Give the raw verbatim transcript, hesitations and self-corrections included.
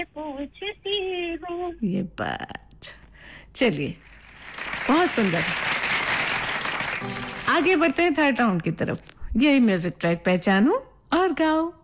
पूछती हूँ। ये बात, चलिए बहुत सुंदर। आगे बढ़ते हैं थर्ड राउंड की तरफ। यही म्यूजिक ट्रैक पहचानो और गाओ।